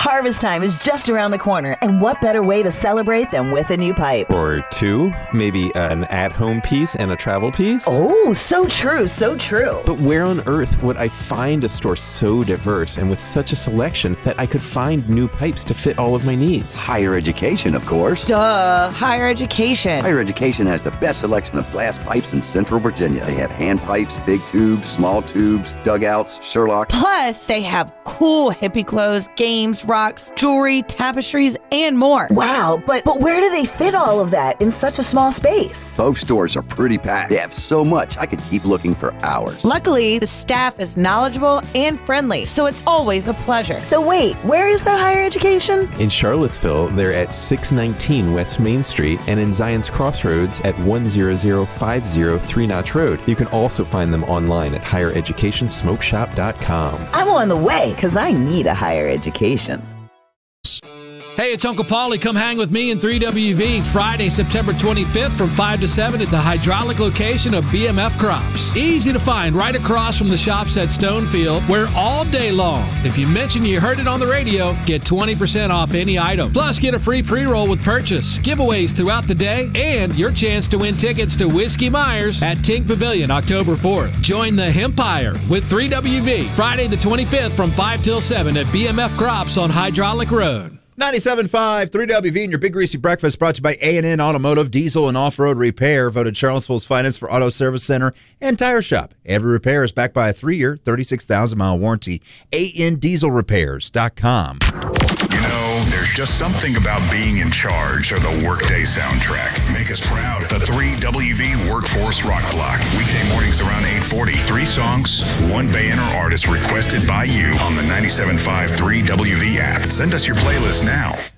Harvest time is just around the corner, and what better way to celebrate than with a new pipe? Or two, maybe an at-home piece and a travel piece. Oh, so true, so true. But where on earth would I find a store so diverse and with such a selection that I could find new pipes to fit all of my needs? Higher education, of course. Duh, higher education. Higher education has the best selection of glass pipes in Central Virginia. They have hand pipes, big tubes, small tubes, dugouts, Sherlock. Plus, they have cool hippie clothes, games, rocks, jewelry, tapestries, and more. Wow, but where do they fit all of that in such a small space? Both stores are pretty packed. They have so much, I could keep looking for hours. Luckily, the staff is knowledgeable and friendly, so it's always a pleasure. So wait, where is that higher education? In Charlottesville, they're at 619 West Main Street, and in Zion's Crossroads at 10050 Three Notch Road. You can also find them online at highereducationsmokeshop.com. I'm on the way, because I need a higher education. Hey, it's Uncle Paulie. Come hang with me in 3WV Friday, September 25th from 5 to 7 at the hydraulic location of BMF Crops. Easy to find right across from the shops at Stonefield, where all day long, if you mention you heard it on the radio, get 20% off any item. Plus, get a free pre-roll with purchase, giveaways throughout the day, and your chance to win tickets to Whiskey Myers at Tink Pavilion October 4th. Join the Hempire with 3WV Friday the 25th from 5 till 7 at BMF Crops on Hydraulic Road. 97.5, 3WV, and your Big Greasy Breakfast brought to you by A&N Automotive, Diesel, and Off-Road Repair, voted Charlottesville's finest for auto service center and tire shop. Every repair is backed by a 3-year, 36,000-mile warranty. ANDieselrepairs.com. You know, there's just something about being in charge of the Workday soundtrack. Make us proud. The 3WV Workforce Rock Block. Weekday mornings around 8:40. 3 songs, 1 band or artist requested by you on the 97.5 3WV app. Send us your playlist now.